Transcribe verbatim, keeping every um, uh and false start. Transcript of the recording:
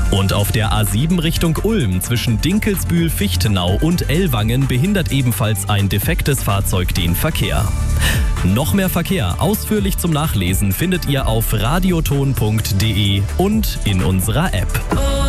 Und auf der A sieben Richtung Ulm zwischen Dinkelsbühl-Fichtenau und Ellwangen behindert ebenfalls ein defektes Fahrzeug den Verkehr. Noch mehr Verkehr ausführlich zum Nachlesen findet ihr auf radioton punkt de und in unserer App.